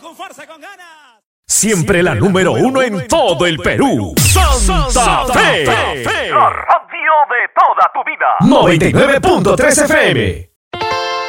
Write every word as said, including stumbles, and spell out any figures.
con fuerza, con ganas. Siempre la número uno en todo el Perú. Santa Fe. La radio de toda tu vida. noventa y nueve punto tres F M.